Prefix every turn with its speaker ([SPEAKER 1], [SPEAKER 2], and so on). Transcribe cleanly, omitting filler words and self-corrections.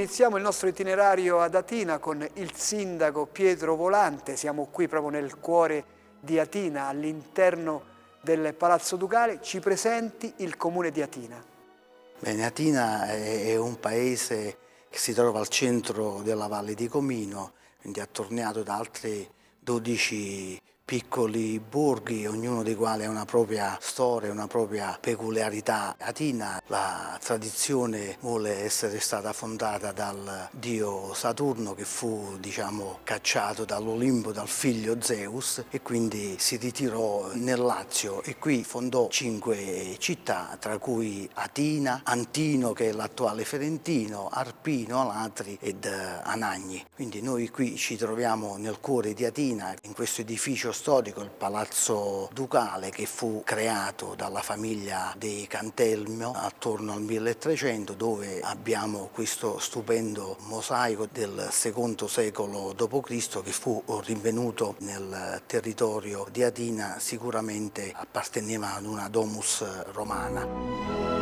[SPEAKER 1] iniziamo il nostro itinerario ad Atina con il sindaco Pietro Volante. Siamo qui proprio nel cuore di Atina, all'interno del Palazzo Ducale. Ci presenti il comune di Atina.
[SPEAKER 2] Bene, Atina è un paese che si trova al centro della Valle di Comino, quindi attorniato da altri 12 piccoli borghi, ognuno dei quali ha una propria storia, una propria peculiarità. Atina, la tradizione vuole essere stata fondata dal dio Saturno, che fu, cacciato dall'Olimpo dal figlio Zeus, e quindi si ritirò nel Lazio e qui fondò 5 città, tra cui Atina, Antino, che è l'attuale Ferentino, Arpino, Alatri ed Anagni. Quindi noi qui ci troviamo nel cuore di Atina, in questo edificio storico, il Palazzo Ducale, che fu creato dalla famiglia dei Cantelmio attorno al 1300, dove abbiamo questo stupendo mosaico del secondo secolo d.C. che fu rinvenuto nel territorio di Atina, sicuramente apparteneva ad una domus romana.